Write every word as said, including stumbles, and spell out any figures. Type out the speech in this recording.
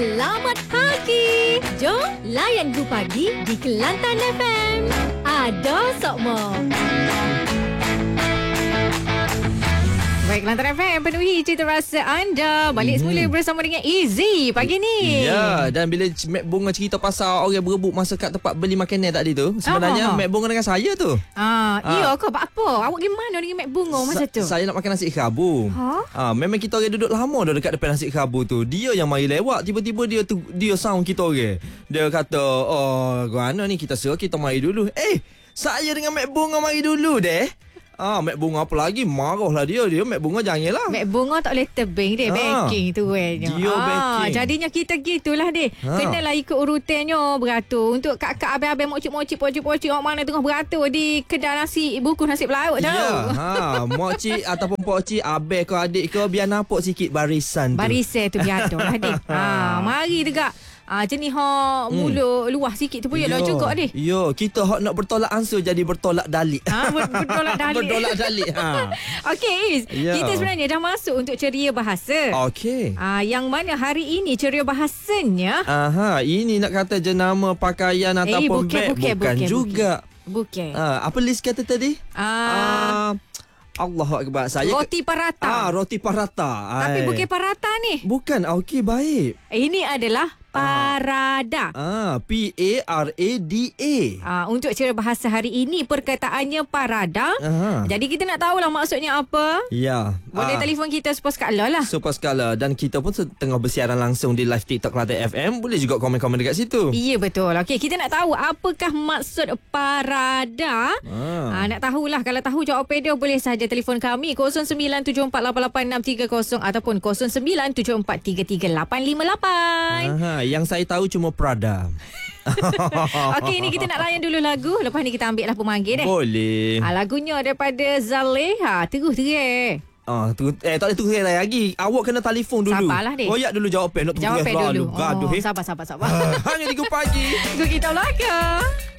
Selamat pagi. Jom layan Gu Pagi di Kelantan F M. Ada Sokmo. Baik, Kelantan F M penuhi cita rasa anda. Balik mm-hmm. semula bersama dengan Easy pagi ni. Ya, dan bila Mek Bunga cerita pasal orang berebut masa kat tempat beli makanan tadi tu, sebenarnya oh, Mek Bunga dengan saya tu. Ah, ah. Ya ke? Apa? Awak gimana dengan Mek Bunga masa Sa- tu? Saya nak makan nasi kerabu. Ha? Ah, memang kita orang duduk lama dah dekat depan nasi kerabu tu. Dia yang mari lewat, tiba-tiba dia tu dia sound kita orang. Dia kata, "Oh, mana ni kita suruh kita mari dulu." Eh, saya dengan Mek Bunga mari dulu deh. Ah, Mek Bunga apa lagi? Marahlah dia. Dia Mek Bunga janganlah. Mek Bunga tak boleh tebing dia. Ha. Backing tu eh. Dia ah, backing. Jadinya kita gitulah deh. Ha. Kenalah ikut urutannya beratur. Untuk kakak abang-abang mokcik-mokcik pocik-pocik orang mana tengah beratur di kedai nasi buku nasi pelaut ya. tahu. Ha, mokcik ataupun pokcik, abang ke adik ke biar nampak sikit barisan tu. Barisan tu biar lah deh. Ha, mari tegak. Ah, jenis ha mulut hmm. luah sikit tu pun yalah cukup deh. Yo, kita hak nak bertolak ansur jadi bertolak dalik. Ha, ber- bertolak dalik. bertolak dalik. Ha. Okey, Yo. kita sebenarnya dah masuk untuk ceria bahasa. Okey. Ah, yang mana hari ini ceria bahasanya? Aha, ini nak kata jenama pakaian eh, ataupun bukan, beg bukan, bukan, bukan juga. Bukan. Ah, apa list kata tadi? Ah, Ah, Allahu akbar. Saya roti parata. Ah, roti parata. Tapi Ay. bukan parata ni. Bukan. Okey, baik. Ini adalah parada. Ah, P A R A D A. Ah, untuk ceria bahasa hari ini perkataannya parada. Aha. Jadi kita nak tahulah maksudnya apa. Ya. Boleh ah. telefon kita super skala lah. Super skala. Dan kita pun tengah bersiaran langsung di live TikTok Kelantan F M. Boleh juga komen-komen dekat situ. Ya, betul. Okey, kita nak tahu apakah maksud parada. Ah. Ah, nak tahulah. Kalau tahu jawapan dia, boleh saja telefon kami kosong sembilan tujuh empat lapan lapan enam tiga kosong ataupun kosong sembilan tujuh empat tiga tiga lapan lima lapan. Aha, yang saya tahu cuma Prada. Okey, ni kita nak layan dulu lagu. Lepas ni kita ambil lah pemanggil deh. Boleh. Ah, lagunya daripada Zaleha. Terus terus. Ah, tu, eh tak boleh tunggu lagi. Awak kena telefon dulu. Sabarlah deh. Koyak dulu jawapan. Nak tunggu Jawapan dulu. Gaduh, Oh, eh. sabar, sabar, sabar. Hanya di Gu Pagi. Gu kita belakang.